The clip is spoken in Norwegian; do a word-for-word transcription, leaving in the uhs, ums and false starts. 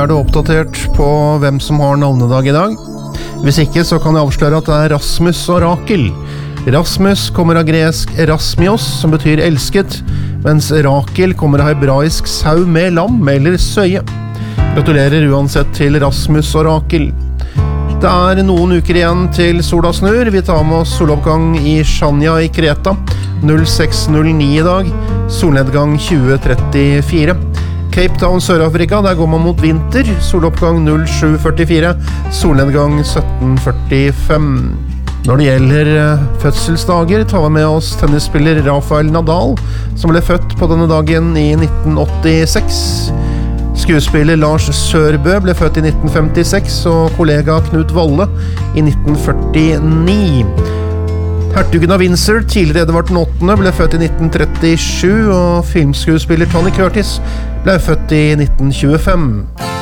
Er du oppdatert på hvem som har navnedag i dag? Hvis ikke, så kan jeg avsløre at det er Rasmus og Rakel. Rasmus kommer av gresk Erasmios, som betyr elsket, mens Rakel kommer av hebraisk sau med lam eller søye. Gratulerer uansett til Rasmus og Rakel. Det er noen uker igjen til sola snur. Vi tar med oss soloppgang i Chania i Kreta, null seks null ni i dag, solnedgang tjue trettifire. Cape Town, Sør-Afrika, der går man mot vinter, soloppgang null sju førtifire, solnedgang sytten førtifem. Når det gjelder fødselsdager, tar vi med oss tennisspiller Rafael Nadal, som ble født på denne dagen i nitten åttiseks. Skuespiller Lars Sørbø ble født i nitten femtiseks, og kollega Knut Valle i nitten førtini. Hertugen av Windsor, tidligere Edvard den åttende, ble født i nitten trettisju, og filmskuespiller Tony Curtis ble født i nitten tjuefem.